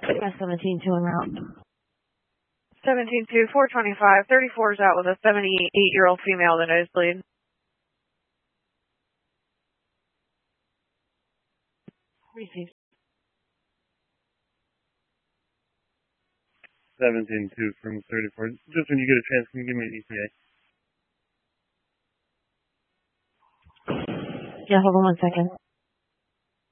Yeah, 17-2 en route. 17-2, 425. 34 is out with a 78-year-old female with a nosebleed. Received. 17-2 from 34. Just when you get a chance, can you give me an ETA? Yeah, hold on 1 second.